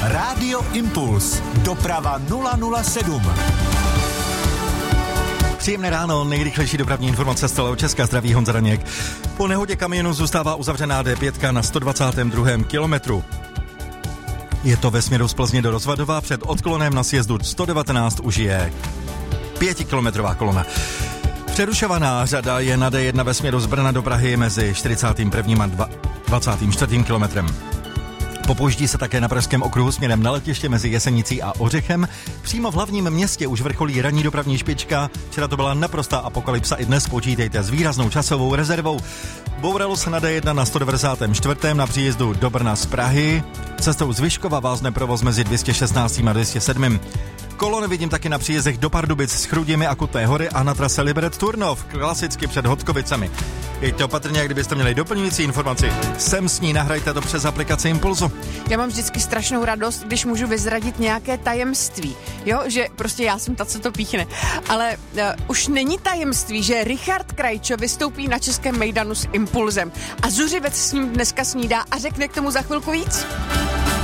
Rádio Impuls. Doprava 007. Příjemné ráno, nejrychlejší dopravní informace z celého Česka, zdraví Honza Daněk. Po nehodě kamionu zůstává uzavřená D5 na 122. kilometru. Je to ve směru z Plzně do Rozvadova, před odklonem na sjezdu 119 už je 5kilometrová kolona. Přerušovaná řada je na D1 ve směru z Brna do Prahy mezi 41. a 24. kilometrem. Popouždí se také na Pražském okruhu směrem na letiště mezi Jesenicí a Ořechem. Přímo v hlavním městě už vrcholí ranní dopravní špička. Včera to byla naprostá apokalypsa, i dnes počítejte s výraznou časovou rezervou. Bouralo se na D1 na 194. na příjezdu do Brna z Prahy. Cestou z Vyškova vázne provoz mezi 216. a 207. Kolony vidím taky na příjezdech do Pardubic s Chrudimi a Kutné Hory a na trase Liberec-Turnov, klasicky před Hodkovicemi. Jeďte opatrně, kdybyste měli doplňující informaci. Sem s ní nahrajte to přes aplikaci Impulzu. Já mám vždycky strašnou radost, když můžu vyzradit nějaké tajemství. Jo, že prostě já jsem ta, co to píchne. Ale už není tajemství, že Richard Krajčo vystoupí na Českém mejdanu s Impulzem. A Zuřivec s ním dneska snídá a řekne k tomu za chvilku víc.